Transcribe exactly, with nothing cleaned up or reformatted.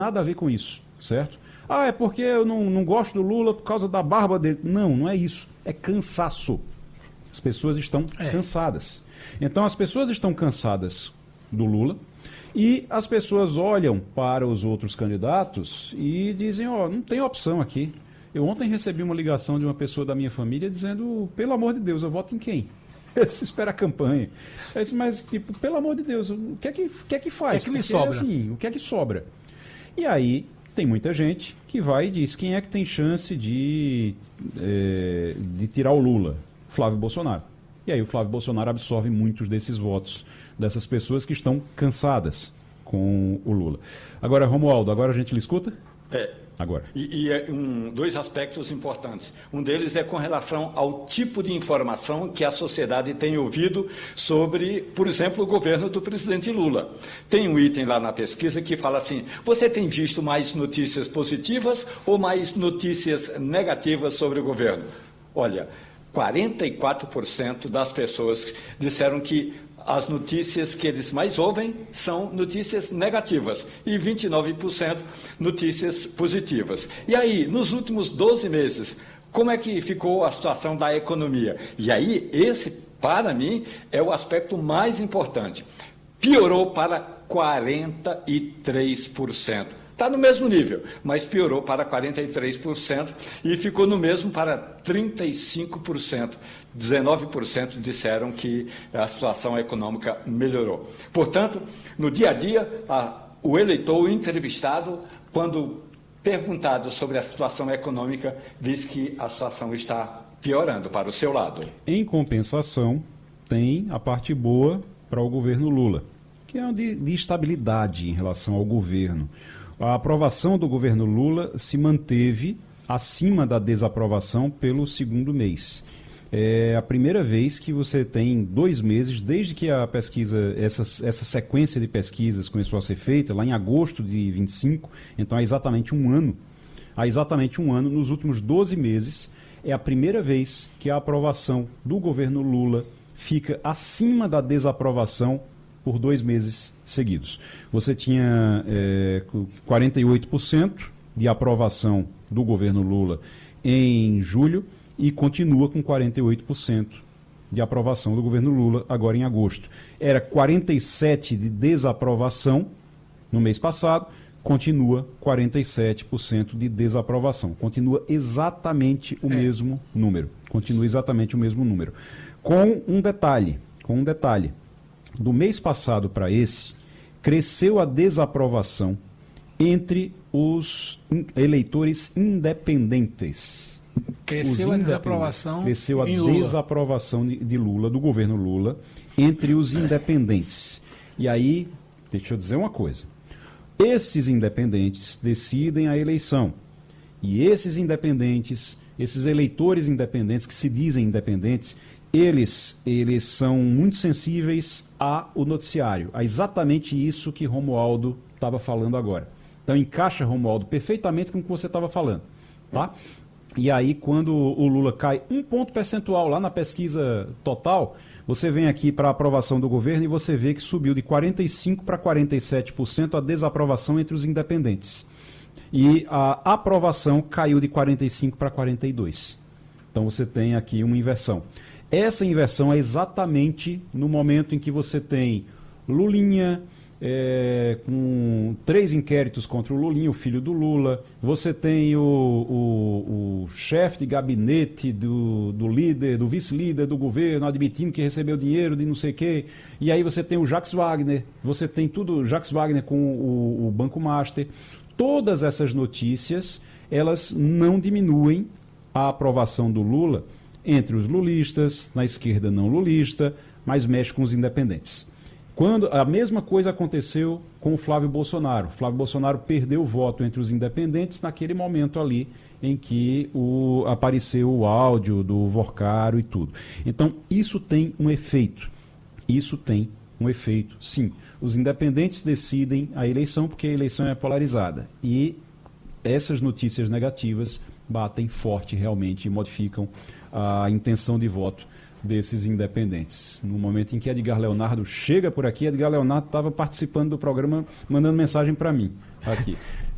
nada a ver com isso, certo? Ah, é porque eu não, não gosto do Lula por causa da barba dele. Não, não é isso. É cansaço. As pessoas estão é. cansadas. Então as pessoas estão cansadas do Lula e as pessoas olham para os outros candidatos e dizem, ó, oh, não tem opção aqui. Eu ontem recebi uma ligação de uma pessoa da minha família dizendo, pelo amor de Deus, eu voto em quem? Você espera a campanha. Eu disse, mas, tipo, pelo amor de Deus, o que é que, o que, é que faz? O que é que me Porque, sobra? assim, o que é que sobra? E aí tem muita gente que vai e diz, quem é que tem chance de, é, de tirar o Lula? Flávio Bolsonaro. E aí o Flávio Bolsonaro absorve muitos desses votos dessas pessoas que estão cansadas com o Lula. Agora, Romualdo, agora a gente lhe escuta? É. Agora. E, e é um, dois aspectos importantes. Um deles é com relação ao tipo de informação que a sociedade tem ouvido sobre, por exemplo, o governo do presidente Lula. Tem um item lá na pesquisa que fala assim, você tem visto mais notícias positivas ou mais notícias negativas sobre o governo? Olha, quarenta e quatro por cento das pessoas disseram que as notícias que eles mais ouvem são notícias negativas e vinte e nove por cento notícias positivas. E aí, nos últimos doze meses, como é que ficou a situação da economia? E aí, esse, para mim, é o aspecto mais importante. Piorou para quarenta e três por cento. Está no mesmo nível, mas piorou para quarenta e três por cento e ficou no mesmo para trinta e cinco por cento. dezenove por cento disseram que a situação econômica melhorou. Portanto, no dia a dia, a, o eleitor, o entrevistado, quando perguntado sobre a situação econômica, diz que a situação está piorando para o seu lado. Em compensação, tem a parte boa para o governo Lula, que é de, de estabilidade em relação ao governo. A aprovação do governo Lula se manteve acima da desaprovação pelo segundo mês. É a primeira vez que você tem dois meses, desde que a pesquisa, essa, essa sequência de pesquisas começou a ser feita, lá em agosto de vinte e cinco, então há exatamente um ano, há exatamente um ano, nos últimos doze meses, é a primeira vez que a aprovação do governo Lula fica acima da desaprovação por dois meses seguidos. Você tinha é, quarenta e oito por cento de aprovação do governo Lula em julho e continua com quarenta e oito por cento de aprovação do governo Lula agora em agosto. Era quarenta e sete por cento de desaprovação no mês passado, continua quarenta e sete por cento de desaprovação. Continua exatamente o é. mesmo número. Continua exatamente o mesmo número. Com um detalhe, com um detalhe. Do mês passado para esse, cresceu a desaprovação entre os eleitores independentes. Cresceu os a desaprovação Cresceu a em Lula. desaprovação de Lula, do governo Lula, entre os independentes. E aí, deixa eu dizer uma coisa. Esses independentes decidem a eleição. E esses independentes, esses eleitores independentes, que se dizem independentes, Eles, eles são muito sensíveis ao noticiário, a exatamente isso que Romualdo estava falando agora. Então encaixa, Romualdo, perfeitamente com o que você estava falando. Tá? E aí, quando o Lula cai um ponto percentual lá na pesquisa total, você vem aqui para a aprovação do governo e você vê que subiu de quarenta e cinco por cento para quarenta e sete por cento a desaprovação entre os independentes. E a aprovação caiu de quarenta e cinco por cento para quarenta e dois por cento. Então você tem aqui uma inversão. Essa inversão é exatamente no momento em que você tem Lulinha, é, com três inquéritos contra o Lulinha, o filho do Lula, você tem o, o, o chefe de gabinete do, do líder, do vice-líder do governo, admitindo que recebeu dinheiro de não sei o quê, e aí você tem o Jacques Wagner, você tem tudo, Jacques Wagner com o, o Banco Master. Todas essas notícias, elas não diminuem a aprovação do Lula entre os lulistas, na esquerda não lulista, mas mexe com os independentes. Quando a mesma coisa aconteceu com o Flávio Bolsonaro. O Flávio Bolsonaro perdeu o voto entre os independentes naquele momento ali em que o, apareceu o áudio do Vorcaro e tudo. Então, isso tem um efeito. Isso tem um efeito, sim. Os independentes decidem a eleição porque a eleição é polarizada. E essas notícias negativas batem forte realmente e modificam a intenção de voto desses independentes. No momento em que Edgar Leonardo chega por aqui, Edgar Leonardo estava participando do programa, mandando mensagem para mim aqui.